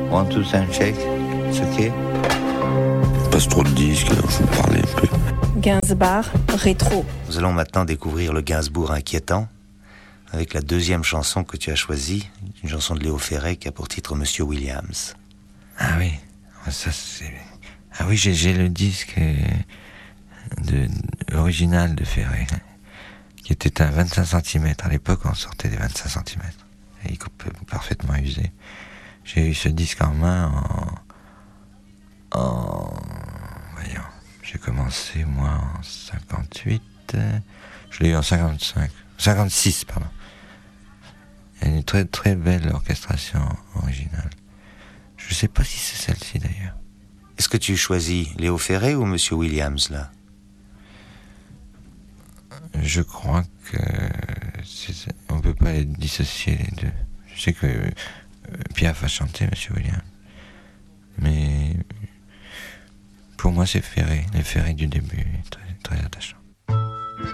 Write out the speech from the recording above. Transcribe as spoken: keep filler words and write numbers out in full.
One, two, sound check. C'est ok. Passe trop de disques, alors je vais parler un peu. Gainsbourg rétro. Nous allons maintenant découvrir le Gainsbourg inquiétant avec la deuxième chanson que tu as choisie, une chanson de Léo Ferré qui a pour titre Monsieur Williams. Ah oui, ça c'est... Ah oui, j'ai, j'ai le disque de, original de Ferré, qui était à vingt-cinq centimètres. À l'époque, on sortait des vingt-cinq centimètres. Et il coupe parfaitement usé. J'ai eu ce disque en main en... en... Voyons, j'ai commencé moi en cinquante-huit. Je l'ai eu en cinquante-cinq. cinquante-six, pardon. Il y a une très très belle orchestration originale. Je sais pas si c'est celle-ci d'ailleurs. Est-ce que tu choisis Léo Ferré ou Monsieur Williams, là? Je crois que c'est... on peut pas les dissocier les deux. Je sais que euh, Piaf a chanté Monsieur Williams, mais pour moi c'est Ferré, le Ferré du début, très, très attachant.